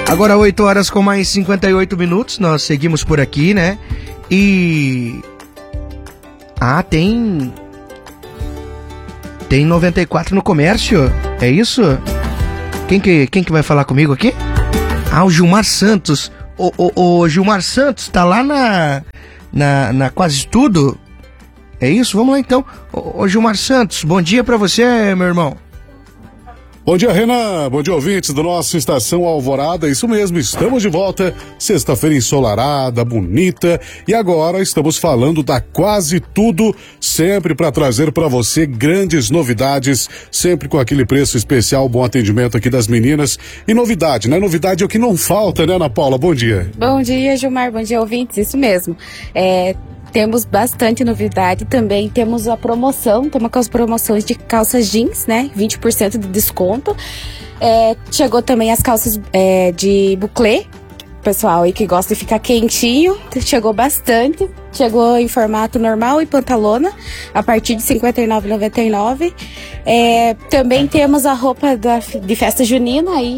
Agora 8 horas com mais 58 minutos, nós seguimos por aqui, né? E... Tem 94 no comércio, é isso? Quem que vai falar comigo aqui? O Gilmar Santos. O Gilmar Santos tá lá na Quase Tudo. É isso? Vamos lá então. Ô Gilmar Santos, bom dia pra você, meu irmão. Bom dia, Renan. Bom dia, ouvintes do nosso Estação Alvorada. Isso mesmo, estamos de volta. Sexta-feira ensolarada, bonita. E agora estamos falando da Quase Tudo, sempre para trazer para você grandes novidades, sempre com aquele preço especial, bom atendimento aqui das meninas. E novidade, né? Novidade é o que não falta, né, Ana Paula? Bom dia. Bom dia, Gilmar. Bom dia, ouvintes. Isso mesmo. Temos bastante novidade, também temos a promoção, estamos com as promoções de calças jeans, né, 20% de desconto. Chegou também as calças de buclé, pessoal aí que gosta de ficar quentinho, chegou bastante. Chegou em formato normal e pantalona, a partir de R$ 59,99. Também temos a roupa de festa junina aí,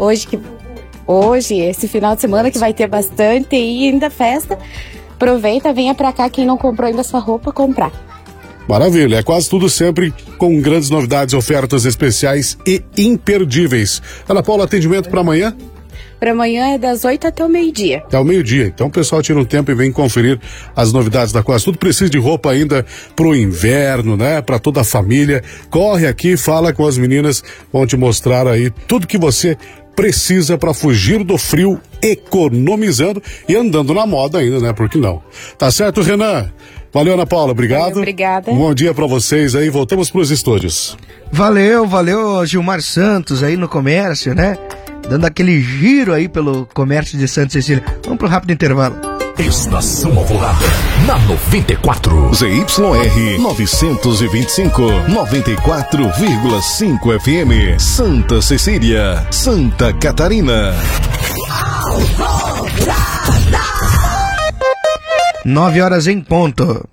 hoje, esse final de semana que vai ter bastante e ainda festa. Aproveita, venha pra cá, quem não comprou ainda sua roupa, comprar. Maravilha, é Quase Tudo sempre com grandes novidades, ofertas especiais e imperdíveis. Ana Paula, atendimento para amanhã? Para amanhã é das 8 até o meio-dia. Até o meio-dia, então o pessoal tira um tempo e vem conferir as novidades da Quase Tudo. Precisa de roupa ainda pro inverno, né? Para toda a família. Corre aqui, fala com as meninas, vão te mostrar aí tudo que você precisa para fugir do frio, economizando e andando na moda ainda, né? Por que não? Tá certo, Renan? Valeu, Ana Paula, obrigado. Obrigada. Um bom dia para vocês aí, voltamos pros estúdios. Valeu, Gilmar Santos aí no comércio, né? Dando aquele giro aí pelo comércio de Santa Cecília. Vamos pro rápido intervalo. Estação Alvorada, na 94. ZYR 925, 94,5 FM. Santa Cecília, Santa Catarina. 9 horas em ponto.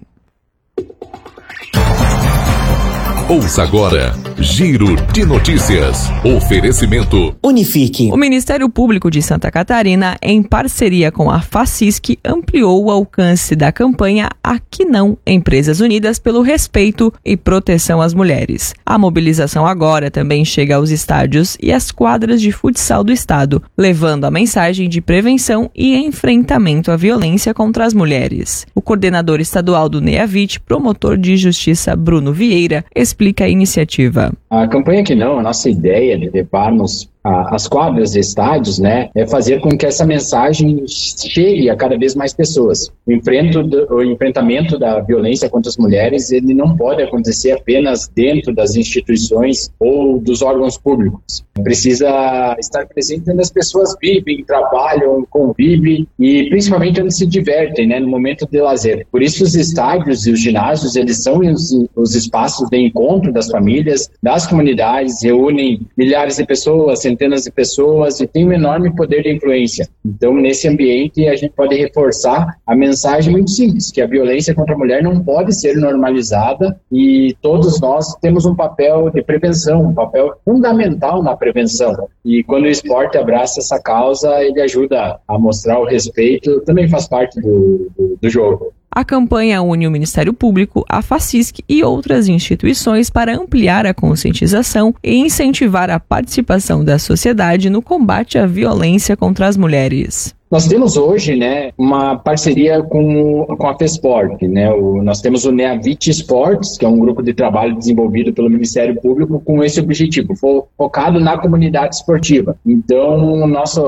Ouça agora, Giro de Notícias. Oferecimento Unifique. O Ministério Público de Santa Catarina, em parceria com a FACISC, ampliou o alcance da campanha Aqui Não, Empresas Unidas pelo Respeito e Proteção às Mulheres. A mobilização agora também chega aos estádios e às quadras de futsal do estado, levando a mensagem de prevenção e enfrentamento à violência contra as mulheres. O coordenador estadual do NEAVIT, promotor de justiça Bruno Vieira, explica a iniciativa. A campanha Aqui Não, a nossa ideia de levarmos as quadras de estádios, né, é fazer com que essa mensagem chegue a cada vez mais pessoas. O enfrentamento da violência contra as mulheres, ele não pode acontecer apenas dentro das instituições ou dos órgãos públicos. Precisa estar presente onde as pessoas vivem, trabalham, convivem e principalmente onde se divertem, né, no momento de lazer. Por isso os estádios e os ginásios, eles são os espaços de encontro das famílias, das comunidades, reúnem milhares de pessoas, centenas de pessoas e tem um enorme poder de influência. Então, nesse ambiente, a gente pode reforçar a mensagem muito simples, que a violência contra a mulher não pode ser normalizada e todos nós temos um papel de prevenção, um papel fundamental na prevenção. E quando o esporte abraça essa causa, ele ajuda a mostrar o respeito, também faz parte do jogo. A campanha une o Ministério Público, a FACISC e outras instituições para ampliar a conscientização e incentivar a participação da sociedade no combate à violência contra as mulheres. Nós temos hoje, né, uma parceria com a FESPORT, né? Nós temos o NEAVIT Esportes, que é um grupo de trabalho desenvolvido pelo Ministério Público com esse objetivo, focado na comunidade esportiva. Então,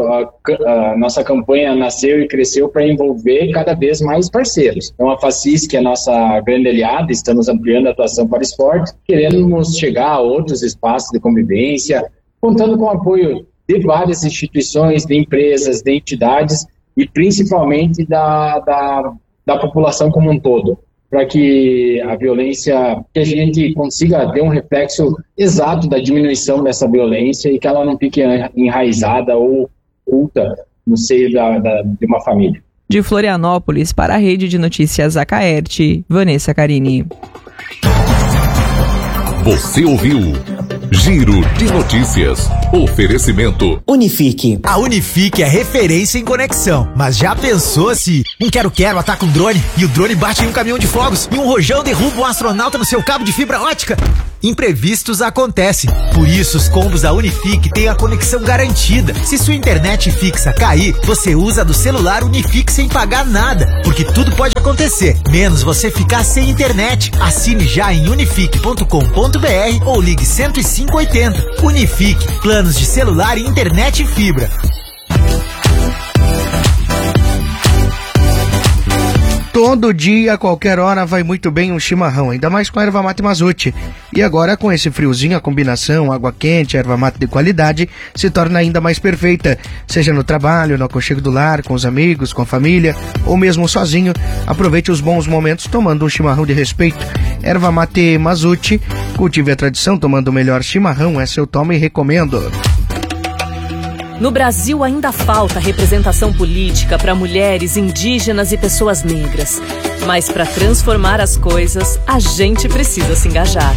a nossa campanha nasceu e cresceu para envolver cada vez mais parceiros. Então, a FACISC é a nossa grande aliada, estamos ampliando a atuação para o esporte, queremos chegar a outros espaços de convivência, contando com o apoio de várias instituições, de empresas, de entidades e principalmente da população como um todo, para que a violência, que a gente consiga ter um reflexo exato da diminuição dessa violência e que ela não fique enraizada ou oculta no seio de uma família. De Florianópolis para a Rede de Notícias Acaerte, Vanessa Carini. Você ouviu Giro de notícias. Oferecimento. Unifique. A Unifique é referência em conexão. Mas já pensou se um quero-quero ataca um drone e o drone bate em um caminhão de fogos e um rojão derruba um astronauta no seu cabo de fibra ótica? Imprevistos acontecem. Por isso, os combos da Unifique têm a conexão garantida. Se sua internet fixa cair, você usa a do celular Unifique sem pagar nada. Porque tudo pode acontecer, menos você ficar sem internet. Assine já em unifique.com.br ou ligue 10580. Unifique, planos de celular e internet e fibra. Todo dia, a qualquer hora, vai muito bem um chimarrão, ainda mais com erva mate Mazute. E agora, com esse friozinho, a combinação água quente, erva mate de qualidade, se torna ainda mais perfeita. Seja no trabalho, no aconchego do lar, com os amigos, com a família, ou mesmo sozinho, aproveite os bons momentos tomando um chimarrão de respeito. Erva mate Mazute, cultive a tradição tomando o melhor chimarrão, essa eu tomo e recomendo. No Brasil ainda falta representação política para mulheres, indígenas e pessoas negras. Mas para transformar as coisas, a gente precisa se engajar.